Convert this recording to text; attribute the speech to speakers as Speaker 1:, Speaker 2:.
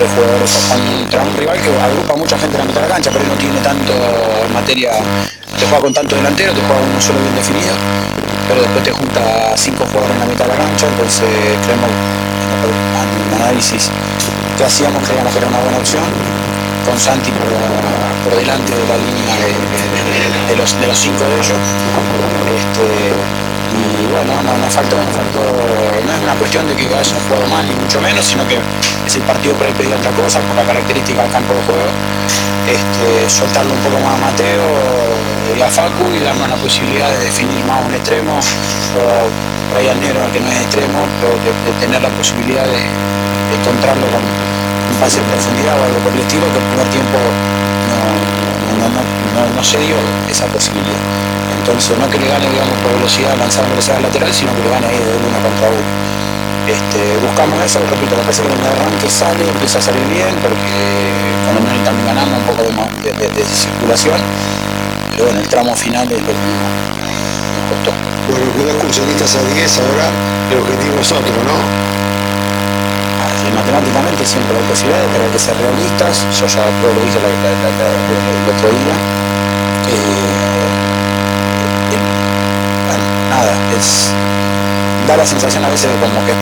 Speaker 1: 3 jugadores contra un rival que agrupa mucha gente en la mitad de la cancha, pero no tiene tanto en materia, te juega con tanto delantero, te juega uno solo bien definido, pero después te junta 5 jugadores en la mitad de la cancha, entonces creemos en el análisis que hacíamos, creíamos que era una buena opción, con Santi por delante de la línea de los 5 de ellos. Y bueno, nos faltó, no es una cuestión de que hayan jugado mal ni mucho menos, sino que es el partido por el pedir otra cosa, por la característica del campo de juego, soltarlo un poco más a Mateo y a Facu y darnos la posibilidad de definir más un extremo, o Brian Negro, que no es extremo, pero de tener la posibilidad de encontrarlo con un pase de profundidad o algo por el estilo, que el primer tiempo no se dio esa posibilidad. Entonces no que le gane, digamos, por velocidad lanzando velocidad lateral, sino que le gane ahí de 1 contra 1. Buscamos eso, repito, la pasa que en el arranque sale, empieza a salir bien, porque con el Mel también ganamos un poco de circulación, pero en el tramo final es lo que nos costó.
Speaker 2: Bueno, quedó excursionistas a 10, ahora el objetivo es otro, ¿no?
Speaker 1: Matemáticamente siempre hay posibilidades, pero hay que ser realistas. Yo ya lo dije el otro día. Bueno, nada, da la sensación a veces de como que es